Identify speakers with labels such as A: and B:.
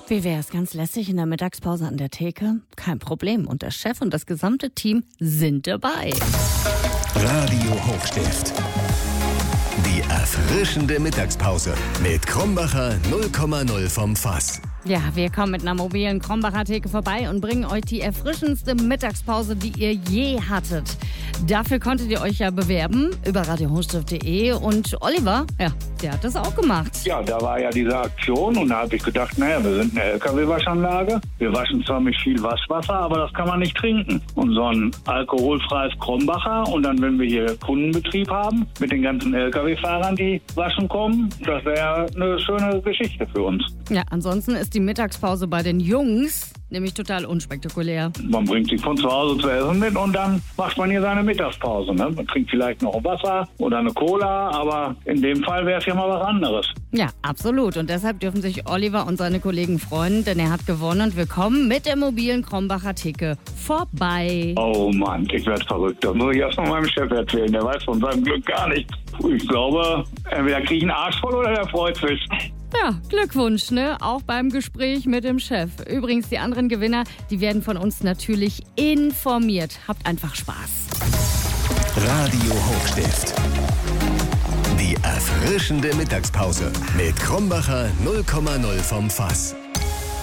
A: Wie wär's, ganz lässig in der Mittagspause an der Theke? Kein Problem. Und der Chef und das gesamte Team sind dabei.
B: Radio Hochstift. Die erfrischende Mittagspause mit Krombacher 0,0 vom Fass.
A: Ja, wir kommen mit einer mobilen Krombacher Theke vorbei und bringen euch die erfrischendste Mittagspause, die ihr je hattet. Dafür konntet ihr euch ja bewerben über radiohochstift.de und Oliver, ja, der hat das auch gemacht.
C: Ja, da war ja diese Aktion und da habe ich gedacht, naja, wir sind eine LKW-Waschanlage. Wir waschen zwar mit viel Waschwasser, aber das kann man nicht trinken. Und so ein alkoholfreies Krombacher und dann, wenn wir hier Kundenbetrieb haben mit den ganzen LKW-Fahrern, die waschen kommen, das wäre eine schöne Geschichte für uns.
A: Ja, ansonsten ist die Mittagspause bei den Jungs nämlich total unspektakulär.
C: Man bringt sich von zu Hause zu essen mit und dann macht man hier seine Mittagspause. Ne? Man trinkt vielleicht noch ein Wasser oder eine Cola, aber in dem Fall wäre es ja mal was anderes.
A: Ja, absolut. Und deshalb dürfen sich Oliver und seine Kollegen freuen, denn er hat gewonnen und wir kommen mit der mobilen Krombacher Theke vorbei.
C: Oh Mann, ich werde verrückt. Das muss ich erst mal meinem Chef erzählen. Der weiß von seinem Glück gar nichts. Ich glaube, entweder kriege ich einen Arsch voll oder der freut sich.
A: Ja, Glückwunsch, ne? Auch beim Gespräch mit dem Chef. Übrigens, die anderen Gewinner, die werden von uns natürlich informiert. Habt einfach Spaß.
B: Radio Hochstift. Die erfrischende Mittagspause mit Krombacher 0,0 vom Fass.